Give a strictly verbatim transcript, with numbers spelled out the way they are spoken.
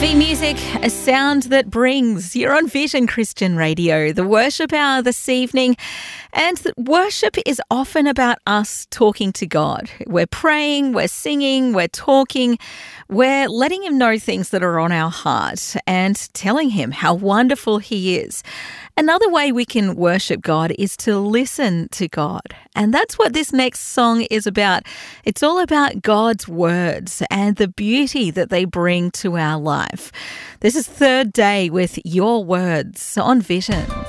V Music, a sound that brings. You're on Vision Christian Radio, the worship hour this evening. And worship is often about us talking to God. We're praying, we're singing, we're talking, we're letting him know things that are on our heart and telling him how wonderful he is. Another way we can worship God is to listen to God. And that's what this next song is about. It's all about God's words and the beauty that they bring to our life. This is Third Day with Your Words on Vision.